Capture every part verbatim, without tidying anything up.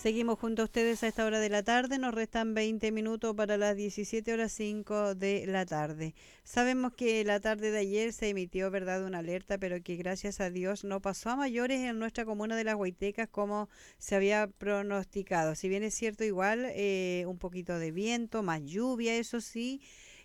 Seguimos junto a ustedes a esta hora de la tarde. Nos restan veinte minutos para las diecisiete horas cinco de la tarde. Sabemos que la tarde de ayer se emitió, ¿verdad?, una alerta, pero que gracias a Dios no pasó a mayores en nuestra comuna de Las Guaitecas como se había pronosticado. Si bien es cierto, igual eh, un poquito de viento, más lluvia, eso sí.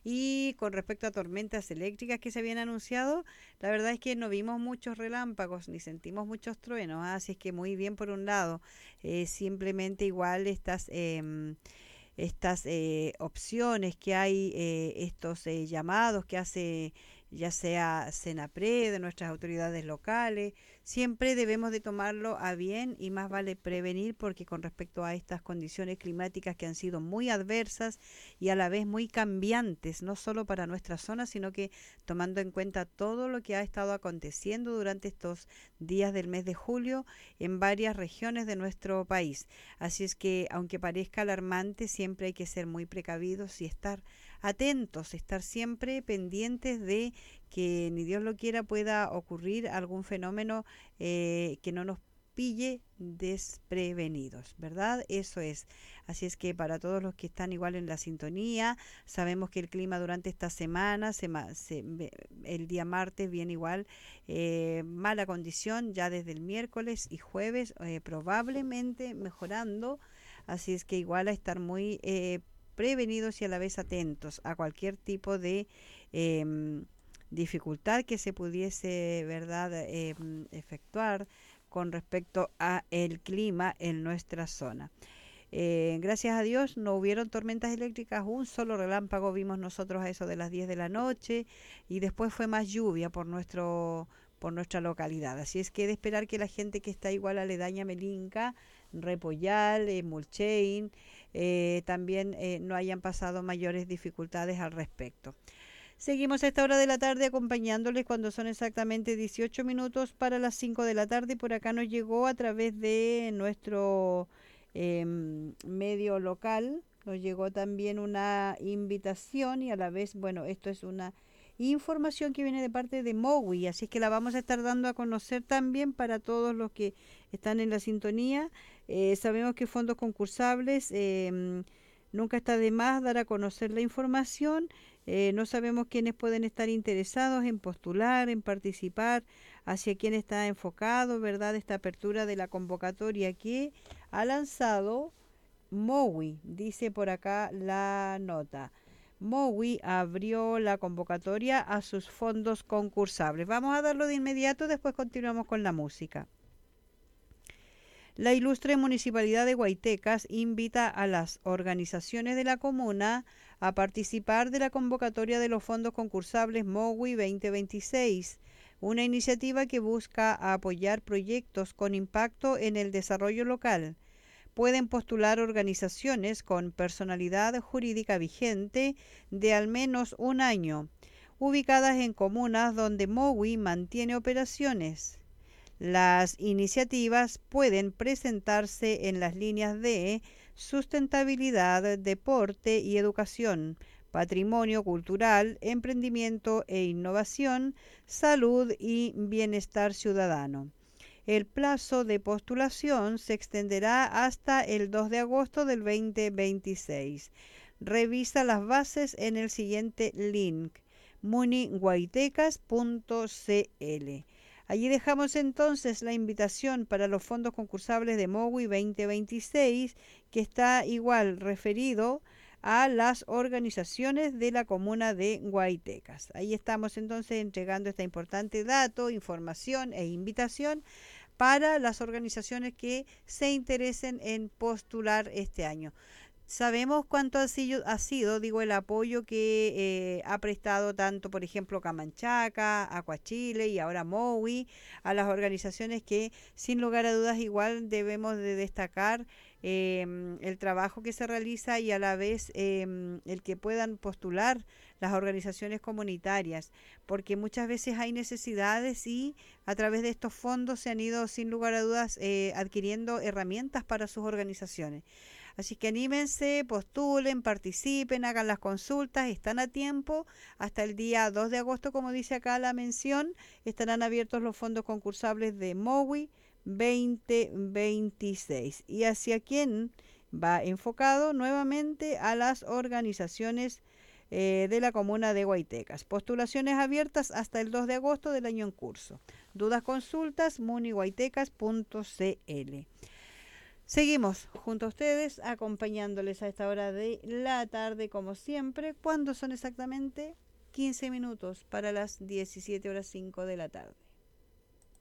Y con respecto a tormentas eléctricas que se habían anunciado, la verdad es que no vimos muchos relámpagos ni sentimos muchos truenos, ¿ah? Así es que muy bien por un lado. Eh, simplemente igual estas, em, estas eh, opciones que hay, eh, estos eh, llamados que hace ya sea Senapred, de nuestras autoridades locales, siempre debemos de tomarlo a bien y más vale prevenir porque con respecto a estas condiciones climáticas que han sido muy adversas y a la vez muy cambiantes, no solo para nuestra zona, sino que tomando en cuenta todo lo que ha estado aconteciendo durante estos días del mes de julio en varias regiones de nuestro país. Así es que, aunque parezca alarmante, siempre hay que ser muy precavidos y estar atentos, estar siempre pendientes de que ni Dios lo quiera pueda ocurrir algún fenómeno eh, que no nos pille desprevenidos, ¿verdad? Eso es. Así es que para todos los que están igual en la sintonía, sabemos que el clima durante esta semana, se, se, el día martes viene igual, eh, mala condición, ya desde el miércoles y jueves, eh, probablemente mejorando. Así es que igual a estar muy eh, prevenidos y a la vez atentos a cualquier tipo de eh, dificultad que se pudiese, ¿verdad?, eh, efectuar con respecto a el clima en nuestra zona. Eh, gracias a Dios no hubieron tormentas eléctricas, un solo relámpago vimos nosotros a eso de las diez de la noche y después fue más lluvia por nuestro por nuestra localidad. Así es que de esperar que la gente que está igual aledaña Melinca, Repollal, eh, Mulchein, eh, también eh, no hayan pasado mayores dificultades al respecto. Seguimos a esta hora de la tarde acompañándoles cuando son exactamente dieciocho minutos para las cinco de la tarde. Por acá nos llegó a través de nuestro eh, medio local, nos llegó también una invitación y a la vez, bueno, esto es una información que viene de parte de Mowi, así es que la vamos a estar dando a conocer también para todos los que están en la sintonía. Eh, sabemos que fondos concursables, eh, nunca está de más dar a conocer la información. Eh, no sabemos quiénes pueden estar interesados en postular, en participar, hacia quién está enfocado, ¿verdad? Esta apertura de la convocatoria que ha lanzado Mowi, dice por acá la nota. Mowi abrió la convocatoria a sus fondos concursables. Vamos a darlo de inmediato, después continuamos con la música. La ilustre Municipalidad de Guaitecas invita a las organizaciones de la comuna a participar de la convocatoria de los fondos concursables Mowi veinte veintiséis, una iniciativa que busca apoyar proyectos con impacto en el desarrollo local. Pueden postular organizaciones con personalidad jurídica vigente de al menos un año, ubicadas en comunas donde Mowi mantiene operaciones. Las iniciativas pueden presentarse en las líneas de sustentabilidad, deporte y educación, patrimonio cultural, emprendimiento e innovación, salud y bienestar ciudadano. El plazo de postulación se extenderá hasta el dos de agosto del veinte veintiséis. Revisa las bases en el siguiente link, muniguaitecas punto c l. Allí dejamos entonces la invitación para los fondos concursables de Mowi veinte veintiséis, que está igual referido a las organizaciones de la comuna de Guaitecas. Ahí estamos entonces entregando este importante dato, información e invitación para las organizaciones que se interesen en postular este año. Sabemos cuánto ha sido, ha sido, digo, el apoyo que eh, ha prestado tanto, por ejemplo, Camanchaca, Aquachile y ahora Mowi, a las organizaciones que, sin lugar a dudas, igual debemos de destacar eh, el trabajo que se realiza y a la vez eh, el que puedan postular las organizaciones comunitarias, porque muchas veces hay necesidades y a través de estos fondos se han ido, sin lugar a dudas, eh, adquiriendo herramientas para sus organizaciones. Así que anímense, postulen, participen, hagan las consultas, están a tiempo. Hasta el día dos de agosto, como dice acá la mención, estarán abiertos los fondos concursables de Mowi veinte veintiséis. ¿Y hacia quién va enfocado? Nuevamente a las organizaciones eh, de la comuna de Guaitecas. Postulaciones abiertas hasta el dos de agosto del año en curso. Dudas, consultas, muniguaitecas punto c l. Seguimos junto a ustedes acompañándoles a esta hora de la tarde como siempre. ¿Cuándo son exactamente? quince minutos para las diecisiete horas cinco de la tarde.